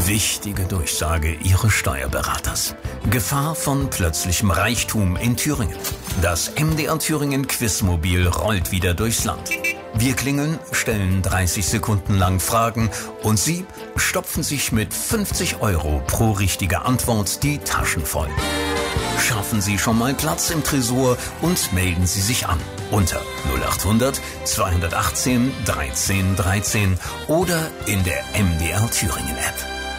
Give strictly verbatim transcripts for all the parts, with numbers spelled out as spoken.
Wichtige Durchsage Ihres Steuerberaters. Gefahr von plötzlichem Reichtum in Thüringen. Das M D R Thüringen Quizmobil rollt wieder durchs Land. Wir klingeln, stellen dreißig Sekunden lang Fragen und Sie stopfen sich mit fünfzig Euro pro richtige Antwort die Taschen voll. Schaffen Sie schon mal Platz im Tresor und melden Sie sich an unter null acht hundert zweihundertachtzehn dreizehn dreizehn oder in der M D R Thüringen App.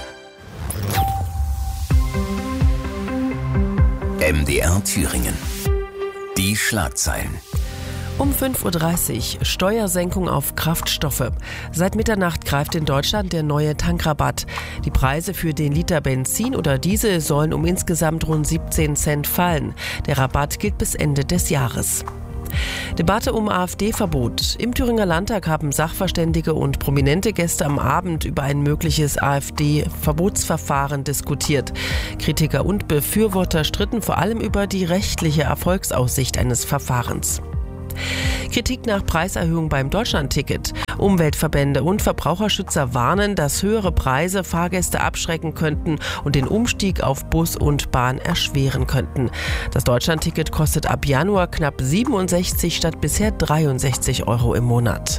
M D R Thüringen. Die Schlagzeilen. Um fünf Uhr dreißig, Steuersenkung auf Kraftstoffe. Seit Mitternacht greift in Deutschland der neue Tankrabatt. Die Preise für den Liter Benzin oder Diesel sollen um insgesamt rund siebzehn Cent fallen. Der Rabatt gilt bis Ende des Jahres. Debatte um AfD-Verbot. Im Thüringer Landtag haben Sachverständige und prominente Gäste am Abend über ein mögliches AfD-Verbotsverfahren diskutiert. Kritiker und Befürworter stritten vor allem über die rechtliche Erfolgsaussicht eines Verfahrens. Kritik nach Preiserhöhung beim Deutschlandticket. Umweltverbände und Verbraucherschützer warnen, dass höhere Preise Fahrgäste abschrecken könnten und den Umstieg auf Bus und Bahn erschweren könnten. Das Deutschlandticket kostet ab Januar knapp siebenundsechzig statt bisher dreiundsechzig Euro im Monat.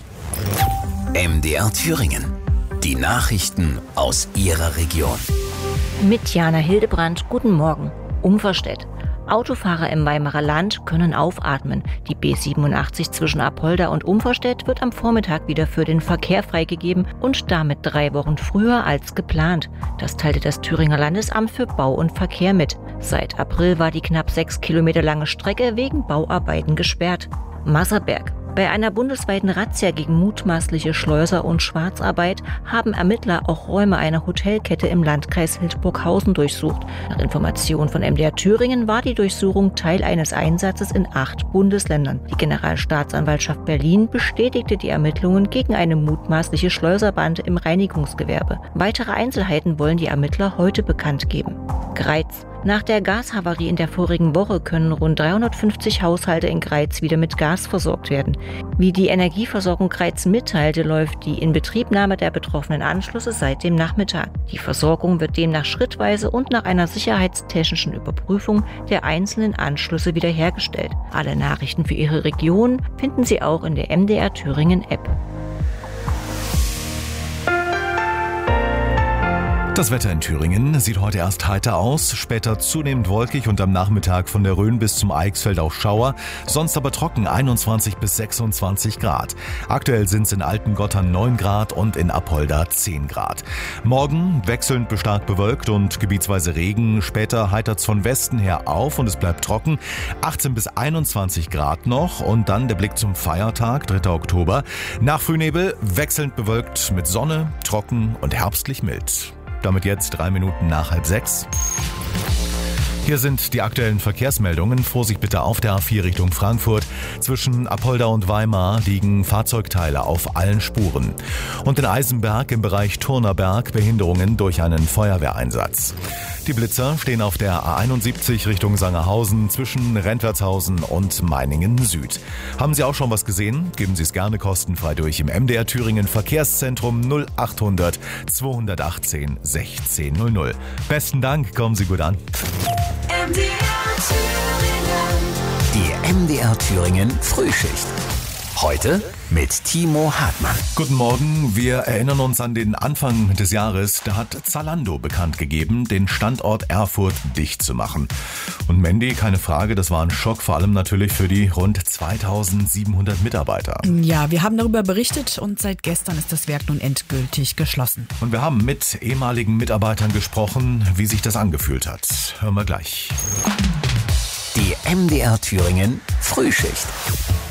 M D R Thüringen. Die Nachrichten aus Ihrer Region. Mit Jana Hildebrand, guten Morgen. Umverstedt. Autofahrer im Weimarer Land können aufatmen. Die B siebenundachtzig zwischen Apolda und Umverstedt wird am Vormittag wieder für den Verkehr freigegeben und damit drei Wochen früher als geplant. Das teilte das Thüringer Landesamt für Bau und Verkehr mit. Seit April war die knapp sechs Kilometer lange Strecke wegen Bauarbeiten gesperrt. Masserberg. Bei einer bundesweiten Razzia gegen mutmaßliche Schleuser- und Schwarzarbeit haben Ermittler auch Räume einer Hotelkette im Landkreis Hildburghausen durchsucht. Nach Informationen von M D R Thüringen war die Durchsuchung Teil eines Einsatzes in acht Bundesländern. Die Generalstaatsanwaltschaft Berlin bestätigte die Ermittlungen gegen eine mutmaßliche Schleuserbande im Reinigungsgewerbe. Weitere Einzelheiten wollen die Ermittler heute bekannt geben. Greiz. Nach der Gashavarie in der vorigen Woche können rund dreihundertfünfzig Haushalte in Greiz wieder mit Gas versorgt werden. Wie die Energieversorgung Greiz mitteilte, läuft die Inbetriebnahme der betroffenen Anschlüsse seit dem Nachmittag. Die Versorgung wird demnach schrittweise und nach einer sicherheitstechnischen Überprüfung der einzelnen Anschlüsse wiederhergestellt. Alle Nachrichten für Ihre Region finden Sie auch in der M D R Thüringen App. Das Wetter in Thüringen sieht heute erst heiter aus, später zunehmend wolkig und am Nachmittag von der Rhön bis zum Eichsfeld auch Schauer, sonst aber trocken einundzwanzig bis sechsundzwanzig Grad. Aktuell sind es in Altengottern neun Grad und in Apolda zehn Grad. Morgen wechselnd bestarkt bewölkt und gebietsweise Regen, später heitert es von Westen her auf und es bleibt trocken, achtzehn bis einundzwanzig Grad noch und dann der Blick zum Feiertag, dritter Oktober. Nach Frühnebel wechselnd bewölkt mit Sonne, trocken und herbstlich mild. Damit jetzt drei Minuten nach halb sechs. Hier sind die aktuellen Verkehrsmeldungen. Vorsicht bitte auf der A vier Richtung Frankfurt. Zwischen Apolda und Weimar liegen Fahrzeugteile auf allen Spuren. Und in Eisenberg im Bereich Turnerberg Behinderungen durch einen Feuerwehreinsatz. Die Blitzer stehen auf der A einundsiebzig Richtung Sangerhausen zwischen Rentwertshausen und Meiningen Süd. Haben Sie auch schon was gesehen? Geben Sie es gerne kostenfrei durch im M D R Thüringen Verkehrszentrum null acht hundert zweihundertachtzehn sechzehn null null. Besten Dank, kommen Sie gut an. M D R Thüringen. Die M D R Thüringen Frühschicht. Heute mit Timo Hartmann. Guten Morgen, wir erinnern uns an den Anfang des Jahres. Da hat Zalando bekannt gegeben, den Standort Erfurt dicht zu machen. Und Mandy, keine Frage, das war ein Schock, vor allem natürlich für die rund zweitausendsiebenhundert Mitarbeiter. Ja, wir haben darüber berichtet und seit gestern ist das Werk nun endgültig geschlossen. Und wir haben mit ehemaligen Mitarbeitern gesprochen, wie sich das angefühlt hat. Hören wir gleich. Die M D R Thüringen Frühschicht.